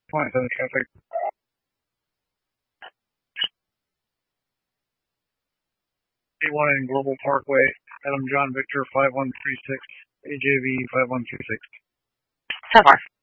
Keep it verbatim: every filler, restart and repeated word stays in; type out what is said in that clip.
twenty-seven traffic. eight one in Global Parkway, Adam John Victor five one three six, A J V five one two six. So far.